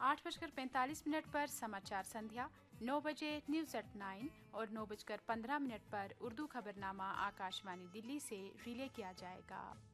8:45 पर समाचार संध्या, 9 बजे न्यूज एट 9 और 9:15 पर उर्दू खबरनामा आकाशवाणी दिल्ली से रिले किया जाएगा।